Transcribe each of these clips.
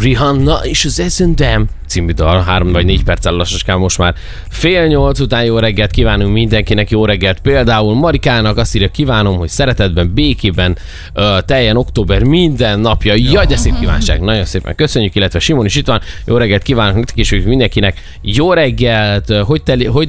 Rihanna és az S&M című dal, 3 vagy 4 perccel lassaskán most már 7:30 után jó reggelt kívánunk mindenkinek, jó reggelt. Például Marikának azt írja, kívánom, hogy szeretetben, békében teljen október minden napja. Jaj, de szép kívánság, nagyon szépen köszönjük, illetve Simon is itt van. Jó reggelt kívánunk nektek és mindenkinek. Jó reggelt, hogy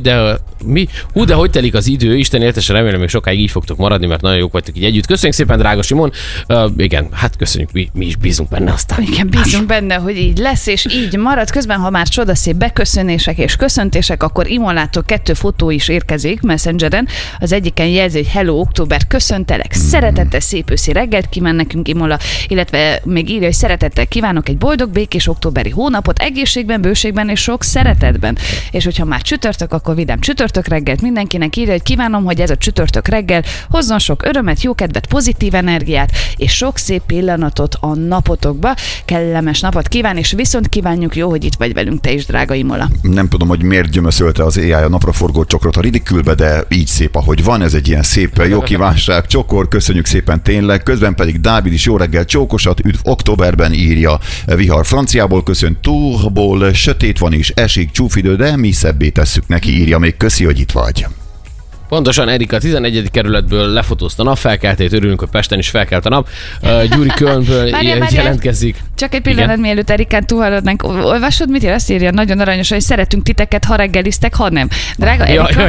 telik az idő, Isten éltesen, remélem, hogy sokáig így fogtok maradni, mert nagyon jók vagytok így együtt. Köszönjük szépen, drága Simon. Igen, hát köszönjük, mi is bízunk benne aztán. Igen, bízunk benne, hogy így lesz, és így marad. Közben, ha már csodaszép beköszönések és köszöntések, akkor Imolától 2 fotó is érkezik Messengeren. Az egyiken jelzi, hogy hello, október, köszöntelek, szeretettel szép őszi reggelt kíván nekünk Imola, illetve még írja, hogy szeretettel kívánok egy boldog, békés októberi hónapot, egészségben, bőségben és sok szeretetben. És hogyha már csütörtök, akkor vidám csütörtök reggelt mindenkinek írja, hogy kívánom, hogy ez a csütörtök reggel hozzon sok örömet, jókedvet, pozitív energiát és sok szép pillanatot a napotokba. Kellemes napot kíván, és viszont kívánjuk, jó, hogy itt vagy velünk te is, drága Imola. Nem tudom, hogy miért gyömöszölte az AI a napraforgó csokrot a ridikülbe, de így szép, ahogy van, ez egy ilyen szép jó kívánság, csokor, köszönjük szépen tényleg. Közben pedig Dávid is jó reggel, csókosat, üdv októberben írja. Vihar franciából köszön, Tourból, sötét van és esik, csúfidő, de mi szebbé tesszük neki, írja még, köszi, hogy itt vagy. Pontosan Erika 11. kerületből lefotózta napfelkeltét, örülünk, hogy Pesten is felkelt a nap. Gyuri Kölnből jelentkezik. Csak egy pillanat, mielőtt Erikán túlhaladnánk. Olvasod, mit ír? Azt írja nagyon aranyosan, hogy szeretünk titeket, ha reggeliztek, ha nem. Drága Erika,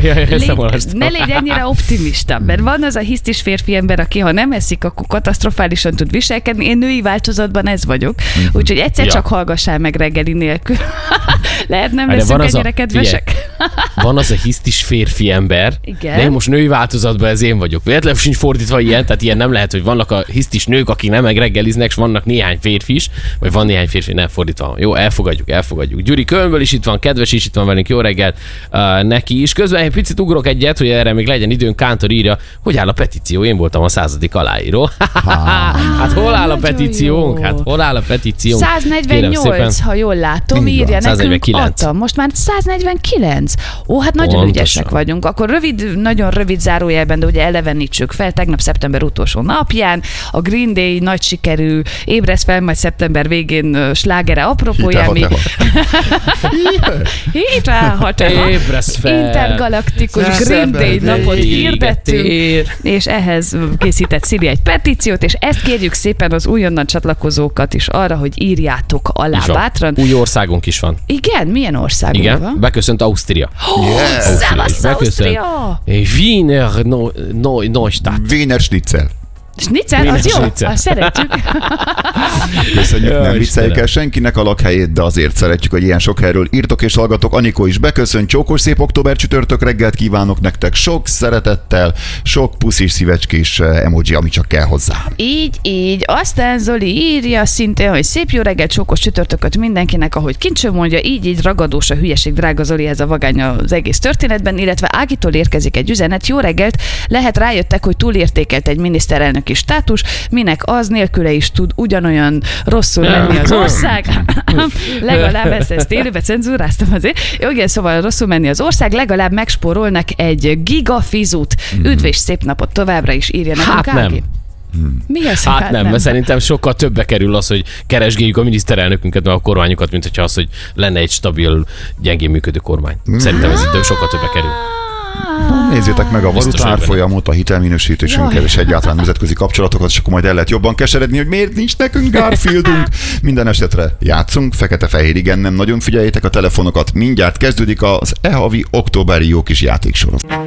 ne légy ennyire optimista, mert van az a hisztis férfi ember, aki ha nem eszik, akkor katasztrofálisan tud viselkedni. Én női változatban ez vagyok. Úgyhogy egyszer csak hallgassál meg reggeli nélkül. Lehet nem leszünk ennyire kedvesek? Van az a hisztis férfi ember. Igen. De én most női változatban ez én vagyok. Véletlenül sincs fordítva ilyen, tehát ilyen nem lehet, hogy vannak a hisztis nők, akik nem megreggeliznek, és vannak néhány férfi is, vagy van néhány férfi, nem fordítva. Jó, elfogadjuk. Gyuri Kölnből is itt van, kedves is itt van velünk, jó reggelt neki is. Közben egy picit ugrok egyet, hogy erre még legyen időnk. Kántor írja, hogy áll a petíció, én voltam a 100. aláíró. Hát hol áll a petíciónk? Hát hol áll a petíciónk? 148, ha jól látom, írja nekünk Atta. Most már 149. Ó, hát nagyon ügyesek vagyunk. Akkor nagyon rövid zárójelben, de ugye elevenítsük fel, tegnap szeptember utolsó napján, a Green Day nagy sikerű Ébresz fel, majd szeptember végén slágere apropóján mi. Ébresz fel. Intergalaktikus Green Day napot hirdettünk, és ehhez készített Szili egy petíciót, és ezt kérjük szépen az újonnan csatlakozókat is arra, hogy írjátok alá bátran. Új országunk is van. Igen? Milyen országunk van? Beköszönt Ausztria. Szevasz, Ausztria! Wiener Neustadt. Wiener Schnitzel. Schnitzel, az jó, azt szeretjük. Köszönjük, nem vicceljük el senkinek a lakhelyét, de azért szeretjük, hogy ilyen sok helyről írtok és hallgatok. Anikó is beköszön, csókos szép október csütörtök reggelt kívánok nektek, sok szeretettel, sok puszis szívecskés emoji, ami csak kell hozzá. Így. Aztán Zoli írja szintén, hogy szép jó reggelt, csókos csütörtököt mindenkinek, ahogy Kincső mondja, így ragadós a hülyeség, drága Zoli, ez a vagány az egész történetben, illetve Ágitól érkezik egy üzenet, jó reggelt, lehet rájöttek, hogy túlértékelt egy miniszterelnök státus, minek az nélküle is tud ugyanolyan rosszul menni az ország. Legalább ezt élőbe cenzúráztam azért. Jó, igen, szóval rosszul menni az ország, legalább megspórolnak egy gigafizut. Üdv és szép napot továbbra is, írja nekünk Ági. Mi az, hát nem, mert szerintem sokkal többe kerül az, hogy keresgéljük a miniszterelnökünket, meg a kormányukat, mint hogyha az, hogy lenne egy stabil, gyengén működő kormány. Szerintem ez sokkal többe kerül. Nézzétek meg a valuta árfolyamot, a hitelminősítésünkkel és egyáltalán nemzetközi kapcsolatokat, és akkor majd el lehet jobban keseredni, hogy miért nincs nekünk Garfieldunk. Minden esetre játszunk, fekete-fehér, igen, nem nagyon figyeljétek a telefonokat. Mindjárt kezdődik az e-havi októberi jó kis játéksorozat.